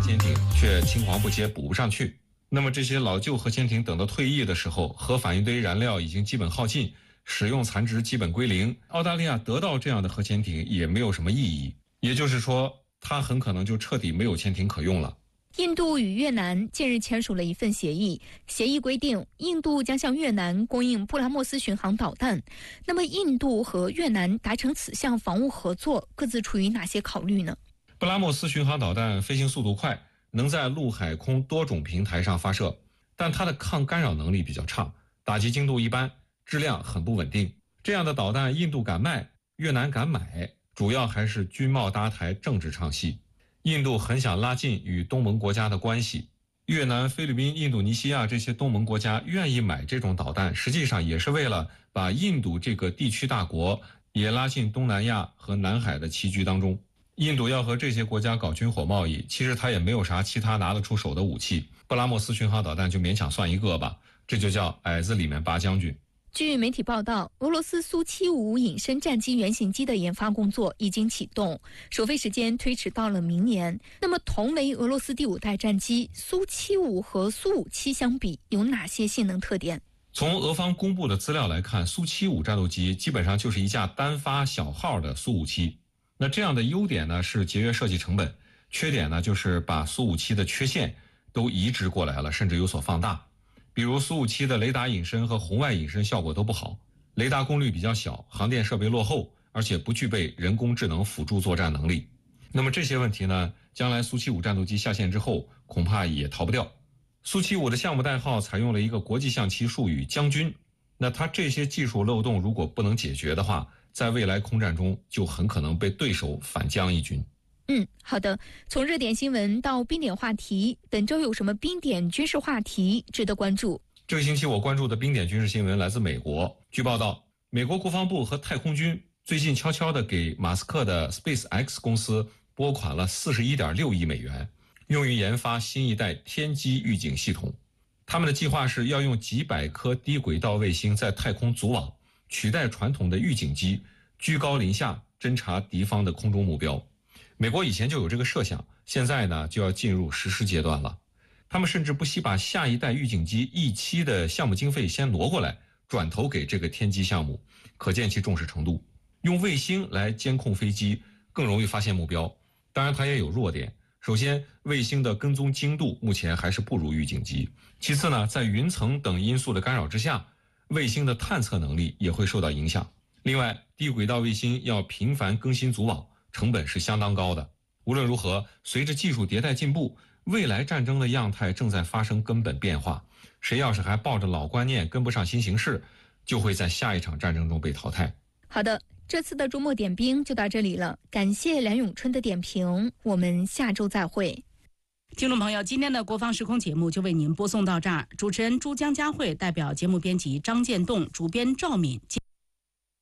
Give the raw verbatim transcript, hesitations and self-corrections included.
潜艇却青黄不接，补不上去。那么这些老旧核潜艇等到退役的时候，核反应堆燃料已经基本耗尽，使用残值基本归零，澳大利亚得到这样的核潜艇也没有什么意义，也就是说它很可能就彻底没有潜艇可用了。 印度与越南近日签署了一份协议，协议规定印度将向越南供应布拉莫斯巡航导弹。那么印度和越南达成此项防务合作，各自出于哪些考虑呢？ 布拉莫斯巡航导弹飞行速度快，能在陆海空多种平台上发射，但它的抗干扰能力比较差，打击精度一般，质量很不稳定。这样的导弹印度敢卖，越南敢买，主要还是军贸搭台，政治唱戏。印度很想拉近与东盟国家的关系，越南、菲律宾、印度尼西亚这些东盟国家愿意买这种导弹，实际上也是为了把印度这个地区大国也拉进东南亚和南海的棋局当中。印度要和这些国家搞军火贸易，其实它也没有啥其他拿得出手的武器，布拉莫斯巡航导弹就勉强算一个吧，这就叫矮子里面拔将军。 据媒体报道，俄罗斯苏七五隐身战机原型机的研发工作已经启动，首飞时间推迟到了明年。那么同为俄罗斯第五代战机，苏七五和苏五七相比有哪些性能特点？ 从俄方公布的资料来看，苏七五战斗机基本上就是一架单发小号的苏五七。那这样的优点呢是节约设计成本，缺点呢就是把苏五七的缺陷都移植过来了，甚至有所放大。比如苏五七的雷达隐身和红外隐身效果都不好，雷达功率比较小，航电设备落后，而且不具备人工智能辅助作战能力。那么这些问题呢，将来苏七五战斗机下线之后恐怕也逃不掉。苏七五的项目代号采用了一个国际象棋术语将军，那它这些技术漏洞如果不能解决的话，在未来空战中就很可能被对手反将一军。 嗯，好的。从热点新闻到冰点话题，本周有什么冰点军事话题值得关注？ 这个星期我关注的冰点军事新闻来自美国。据报道，美国国防部和太空军最近悄悄地给马斯克的 SpaceX 公司拨款了 四十一点六亿美元，用于研发新一代天基预警系统。他们的计划是要用几百颗低轨道卫星在太空组网，取代传统的预警机，居高临下侦察敌方的空中目标。美国以前就有这个设想，现在呢就要进入实施阶段了。他们甚至不惜把下一代预警机 E 七 的项目经费先挪过来，转投给这个天基项目，可见其重视程度。用卫星来监控飞机更容易发现目标，当然它也有弱点。首先，卫星的跟踪精度目前还是不如预警机。其次呢，在云层等因素的干扰之下，卫星的探测能力也会受到影响。另外，低轨道卫星要频繁更新组网，成本是相当高的。无论如何，随着技术迭代进步，未来战争的样态正在发生根本变化。谁要是还抱着老观念跟不上新形势，就会在下一场战争中被淘汰。 好的，这次的周末点兵就到这里了，感谢梁永春的点评，我们下周再会。 听众朋友，今天的国防时空节目就为您播送到这儿，主持人朱江佳慧代表节目编辑张建栋，主编赵敏。